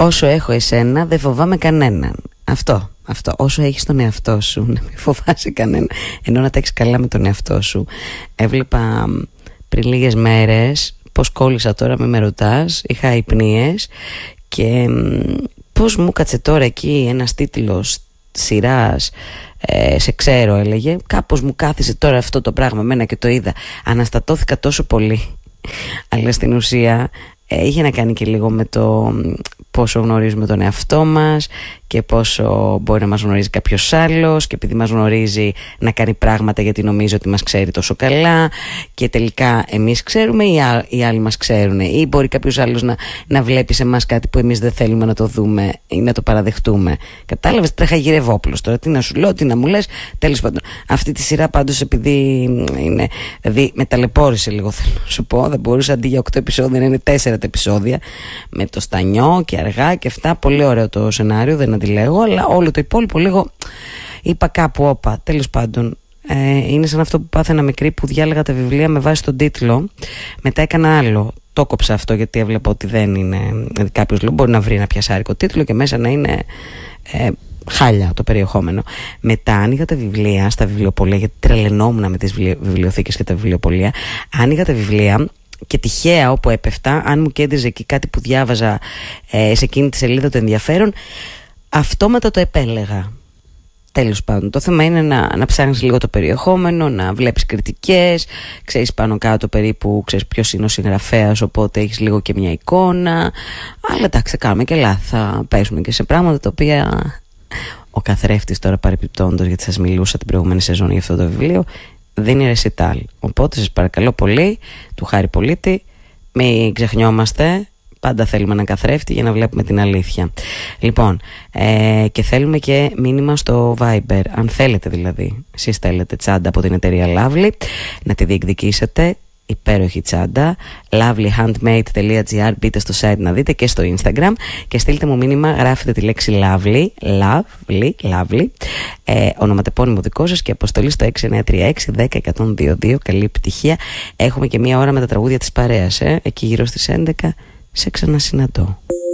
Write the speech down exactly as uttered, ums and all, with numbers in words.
Όσο έχω εσένα δεν φοβάμαι κανέναν. Αυτό, αυτό. Όσο έχεις τον εαυτό σου, να μην φοβάσαι κανέναν. Ενώ να τα έχεις καλά με τον εαυτό σου. Έβλεπα πριν λίγες μέρες πως κόλλησα τώρα, μην με ρωτάς. Είχα υπνίες και πως μου κάτσε τώρα εκεί ένας τίτλος σειράς, ε, σε ξέρω έλεγε. Κάπως μου κάθισε τώρα αυτό το πράγμα μένα και το είδα. Αναστατώθηκα τόσο πολύ. Αλλά στην ουσία ε, είχε να κάνει και λίγο με το πόσο γνωρίζουμε τον εαυτό μας και πόσο μπορεί να μας γνωρίζει κάποιος άλλος, και επειδή μας γνωρίζει να κάνει πράγματα γιατί νομίζει ότι μας ξέρει τόσο καλά, και τελικά εμείς ξέρουμε ή οι άλλοι μας ξέρουν, ή μπορεί κάποιος άλλος να, να βλέπει σε εμάς κάτι που εμείς δεν θέλουμε να το δούμε ή να το παραδεχτούμε. Κατάλαβες, τρέχα γυρευόπουλος τώρα, τι να σου λέω, τι να μου λες. Τέλος πάντων, αυτή τη σειρά πάντως, επειδή είναι, δηλαδή με ταλαιπώρησε λίγο, θέλω να σου πω. Δεν μπορούσα αντί για οκτώ επεισόδια να είναι τέσσερα τα επεισόδια, με το στανιό και αργά και αυτά. Πολύ ωραίο το σενάριο, δεν αντιλέγω, αλλά όλο το υπόλοιπο λίγο είπα κάπου όπα. Τέλος πάντων, ε, είναι σαν αυτό που πάθαινα μικρή, που διάλεγα τα βιβλία με βάση τον τίτλο, μετά έκανα άλλο. Το κόψα αυτό γιατί έβλεπα ότι δεν είναι, δηλαδή κάποιος λέει, μπορεί να βρει ένα πιασάρικο τίτλο και μέσα να είναι ε, χάλια το περιεχόμενο. Μετά άνοιγα τα βιβλία στα βιβλιοπωλεία, γιατί τρελαινόμουν με τις βιβλιοθήκες και τα βιβλιοπωλεία. Άνοιγα τα βιβλία και τυχαία όπου έπεφτα, αν μου κέντριζε εκεί κάτι που διάβαζα ε, σε εκείνη τη σελίδα το ενδιαφέρον, αυτόματα το επέλεγα. Τέλος πάντων, το θέμα είναι να, να ψάχνεις λίγο το περιεχόμενο, να βλέπεις κριτικές, ξέρεις πάνω κάτω περίπου, ξέρεις ποιος είναι ο συγγραφέας, οπότε έχεις λίγο και μια εικόνα. Αλλά εντάξει, κάνουμε και λάθη, θα πέσουμε και σε πράγματα τα οποία ο καθρέφτης, τώρα παρεπιπτόντως, γιατί σας μιλούσα την προηγούμενη σεζόν για αυτό το βιβλίο, δεν είναι ρεσιτάλ. Οπότε σας παρακαλώ πολύ, του Χάρη Πολίτη, μην ξεχνιόμαστε. Πάντα θέλουμε έναν καθρέφτη για να βλέπουμε την αλήθεια. Λοιπόν, ε, και θέλουμε και μήνυμα στο Viber. Αν θέλετε δηλαδή, εσείς θέλετε τσάντα από την εταιρεία Lovely, να τη διεκδικήσετε. Υπέροχη τσάντα, lovely handmade τελεία gr. Μπείτε στο site να δείτε, και στο Instagram, και στείλτε μου μήνυμα, γράφετε τη λέξη lovely, lovely, lovely, ε, ονοματεπώνυμο δικό σας και αποστολή στο έξι εννιά τρία έξι ένα μηδέν ένα μηδέν δύο δύο. Καλή επιτυχία. Έχουμε και μία ώρα με τα τραγούδια της παρέας, ε, εκεί γύρω στις έντεκα σε ξανασυναντώ.